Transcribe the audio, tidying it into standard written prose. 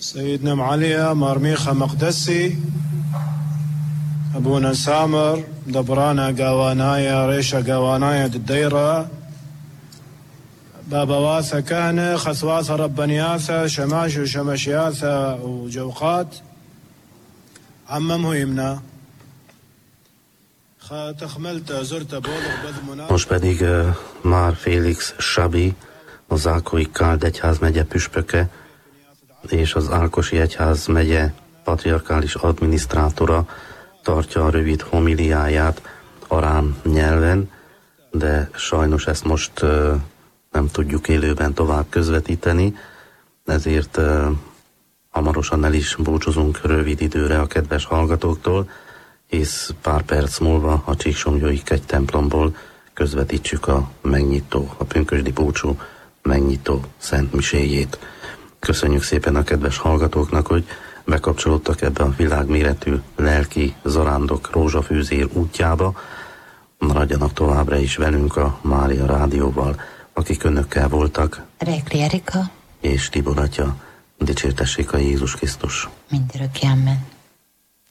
سيدنا معالية مارميخة مقدسي أبونا سامر دبرانا قوانايا ريشة قوانايا الديرة بابا واثة كان خسواسة ربانياثة شماش وشمشياثة وجوقات عممه يمنا Most pedig Már Félix Sabi, a Zákói Káld egyházmegye püspöke és az Ákosi egyház megye patriarkális adminisztrátora tartja a rövid homiliáját arám nyelven, de sajnos ezt most nem tudjuk élőben tovább közvetíteni, ezért hamarosan el is búcsúzunk rövid időre a kedves hallgatóktól, hisz pár perc múlva a Csíksomlyói kegytemplomból közvetítsük a megnyitó, a pünkösdi búcsú megnyitó szent miséjét. Köszönjük szépen a kedves hallgatóknak, hogy bekapcsolódtak ebbe a világméretű lelki zarándok rózsafűzér útjába. Maradjanak továbbra is velünk a Mária Rádióval, akik önökkel voltak. Rékli Erika és Tibor atya. Dicsértessék a Jézus Krisztus. Mindörökké, amen.